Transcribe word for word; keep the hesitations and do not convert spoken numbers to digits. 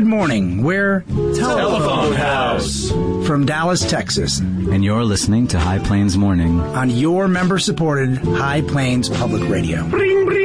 Good morning. We're Telephone House from Dallas, Texas. And you're listening to High Plains Morning on your member-supported High Plains Public Radio. Bring, bring.